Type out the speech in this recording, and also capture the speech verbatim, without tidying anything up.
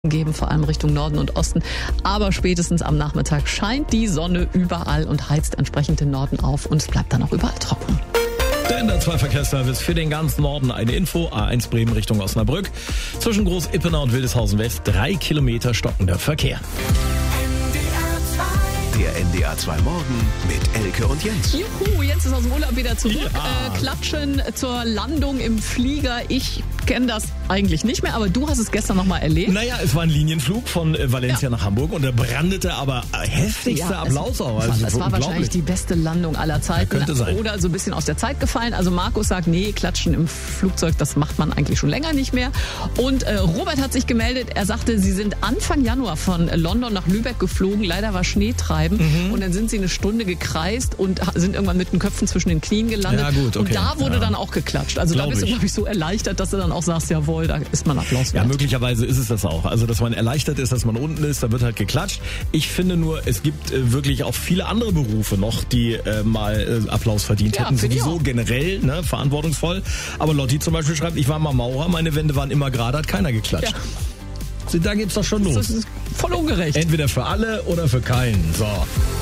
geben, vor allem Richtung Norden und Osten. Aber spätestens am Nachmittag scheint die Sonne überall und heizt entsprechend den Norden auf und es bleibt dann auch überall trocken. Der N D R zwei Verkehrsservice für den ganzen Norden. Eine Info. A eins Bremen Richtung Osnabrück. Zwischen Groß-Ippenau und Wildeshausen West drei Kilometer stockender Verkehr. Der N D R zwei Morgen mit Elke und Jens. Juhu, Jens ist aus dem Urlaub wieder zurück. Ja. Äh, klatschen zur Landung im Flieger. Ich kenne das eigentlich nicht mehr, aber du hast es gestern nochmal erlebt. Naja, es war ein Linienflug von äh, Valencia Ja. nach Hamburg und da brandete aber heftigster Ja, Applaus es, auf. Also es war wahrscheinlich unglaublich. die beste Landung aller Zeiten. Ja, könnte sein. Oder so ein bisschen aus der Zeit gefallen. Also Markus sagt, nee, klatschen im Flugzeug, das macht man eigentlich schon länger nicht mehr. Und äh, Robert hat sich gemeldet, er sagte, sie sind Anfang Januar von London nach Lübeck geflogen. Leider war Schneetreiben Mhm. und dann sind sie eine Stunde gekreist und ha- sind irgendwann mit den Köpfen zwischen den Knien gelandet. Ja, gut, okay. Und da wurde Ja. dann auch geklatscht. Also Glaub da bist du, ich. glaube ich, so erleichtert, dass du dann auch sagst, jawohl, da ist man Applaus Ja, wert. möglicherweise ist es das auch. Also, dass man erleichtert ist, dass man unten ist, da wird halt geklatscht. Ich finde nur, es gibt äh, wirklich auch viele andere Berufe noch, die äh, mal äh, Applaus verdient Ja, hätten. finde ich Sowieso auch. generell, ne, verantwortungsvoll. Aber Lotti zum Beispiel schreibt, ich war mal Maurer, meine Wände waren immer gerade, hat keiner geklatscht. Ja. Da geht's doch schon los. Das ist voll ungerecht. Entweder für alle oder für keinen. So.